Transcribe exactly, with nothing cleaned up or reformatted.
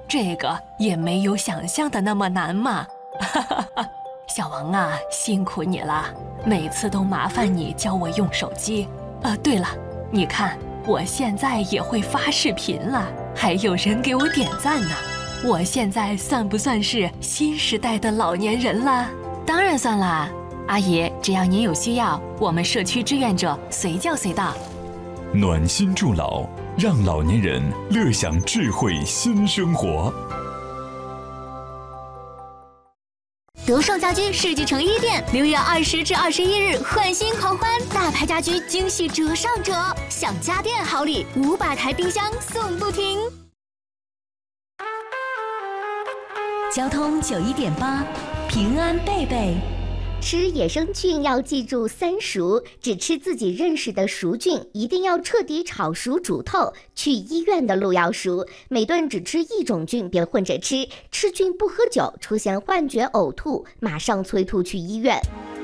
这个也没有想象的那么难嘛。哈哈哈，小王啊，辛苦你了，每次都麻烦你教我用手机。呃，对了，你看我现在也会发视频了，还有人给我点赞呢。我现在算不算是新时代的老年人了？当然算啦，阿姨，只要您有需要，我们社区志愿者随叫随到。 暖心助老，让老年人乐享智慧新生活。 德胜家居世纪城一店六月二十至二十一日换新狂欢，大牌家居惊喜折上折，享家电好礼，五百台冰箱送不停。 交通九一点八，平安贝贝。 吃野生菌要记住三熟，只吃自己认识的熟菌，一定要彻底炒熟煮透。去医院的路要熟，每顿只吃一种菌，别混着吃。吃菌不喝酒，出现幻觉、呕吐，马上催吐去医院。